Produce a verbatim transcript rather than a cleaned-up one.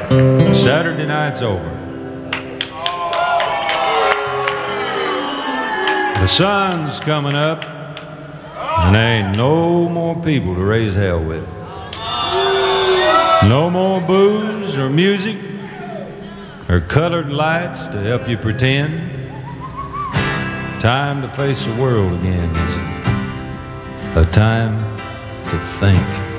Saturday night's over. The sun's coming up, and there ain't no more people to raise hell with. No more booze or music or colored lights to help you pretend. Time to face the world again, is it? A time to think.